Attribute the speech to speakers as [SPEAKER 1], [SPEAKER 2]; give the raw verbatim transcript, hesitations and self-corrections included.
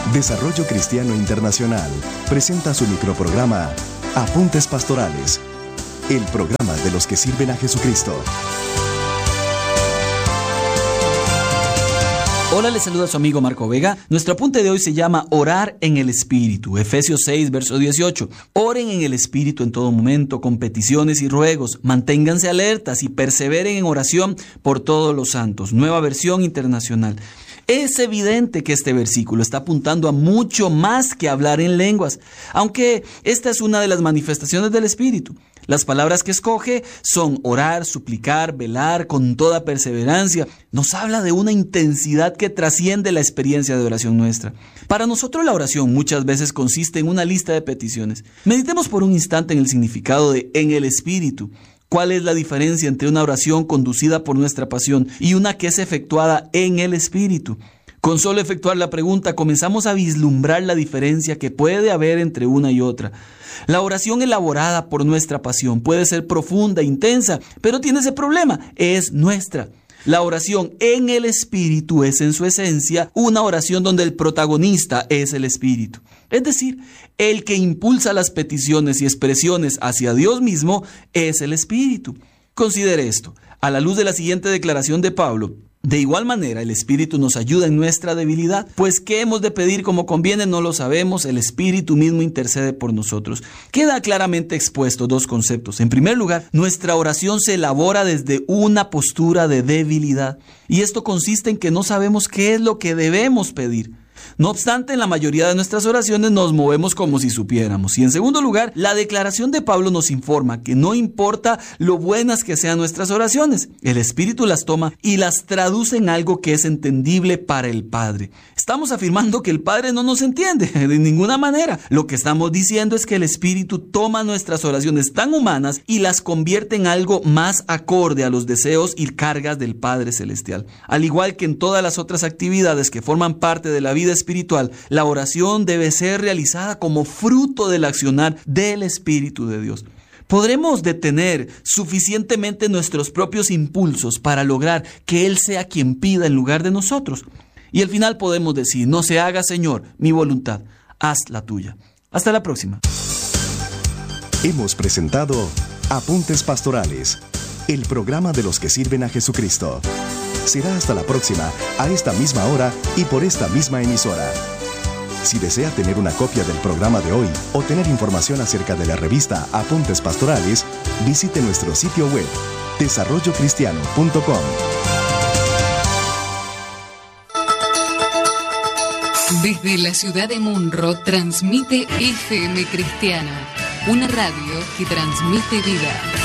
[SPEAKER 1] Desarrollo Cristiano Internacional presenta su microprograma Apuntes Pastorales, el programa de los que sirven a Jesucristo.
[SPEAKER 2] Hola, les saluda su amigo Marco Vega. Nuestro apunte de hoy se llama Orar en el Espíritu. Efesios seis, verso dieciocho. Oren en el Espíritu en todo momento, con peticiones y ruegos. Manténganse alertas y perseveren en oración por todos los santos. Nueva versión internacional. Es evidente que este versículo está apuntando a mucho más que hablar en lenguas, aunque esta es una de las manifestaciones del Espíritu. Las palabras que escoge son orar, suplicar, velar con toda perseverancia. Nos habla de una intensidad que trasciende la experiencia de oración nuestra. Para nosotros la oración muchas veces consiste en una lista de peticiones. Meditemos por un instante en el significado de en el Espíritu. ¿Cuál es la diferencia entre una oración conducida por nuestra pasión y una que es efectuada en el Espíritu? Con solo efectuar la pregunta, comenzamos a vislumbrar la diferencia que puede haber entre una y otra. La oración elaborada por nuestra pasión puede ser profunda, intensa, pero tiene ese problema, es nuestra. La oración en el Espíritu es en su esencia una oración donde el protagonista es el Espíritu. Es decir, el que impulsa las peticiones y expresiones hacia Dios mismo es el Espíritu. Considere esto, a la luz de la siguiente declaración de Pablo. De igual manera, el Espíritu nos ayuda en nuestra debilidad, pues ¿qué hemos de pedir como conviene? No lo sabemos, el Espíritu mismo intercede por nosotros. Queda claramente expuesto dos conceptos. En primer lugar, nuestra oración se elabora desde una postura de debilidad, y esto consiste en que no sabemos qué es lo que debemos pedir. No obstante, en la mayoría de nuestras oraciones nos movemos como si supiéramos. Y en segundo lugar, la declaración de Pablo nos informa que no importa lo buenas que sean nuestras oraciones, el Espíritu las toma y las traduce en algo que es entendible para el Padre. Estamos afirmando que el Padre no nos entiende de ninguna manera. Lo que estamos diciendo es que el Espíritu toma nuestras oraciones tan humanas y las convierte en algo más acorde a los deseos y cargas del Padre Celestial. Al igual que en todas las otras actividades que forman parte de la vida espiritual, la oración debe ser realizada como fruto del accionar del Espíritu de Dios. ¿Podremos detener suficientemente nuestros propios impulsos para lograr que Él sea quien pida en lugar de nosotros? Y al final podemos decir, no se haga, Señor, mi voluntad, haz la tuya. Hasta la próxima.
[SPEAKER 1] Hemos presentado Apuntes Pastorales, el programa de los que sirven a Jesucristo. Será hasta la próxima, a esta misma hora y por esta misma emisora. Si desea tener una copia del programa de hoy o tener información acerca de la revista Apuntes Pastorales, visite nuestro sitio web, desarrollo cristiano punto com.
[SPEAKER 3] Desde la ciudad de Munro transmite F M Cristiana, una radio que transmite vida.